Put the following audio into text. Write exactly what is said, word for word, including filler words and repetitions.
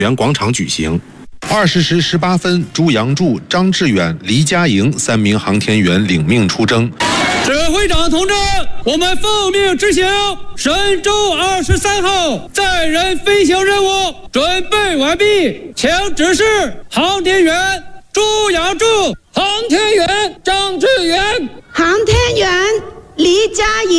园广场举行。二十时十八分，朱阳柱、张志远、黎佳莹三名航天员领命出征。 指挥长同志，我们奉命执行神舟二十三号载人飞行任务，准备完毕，请指示航天员朱阳柱、航天员张志远、 航天员黎佳莹。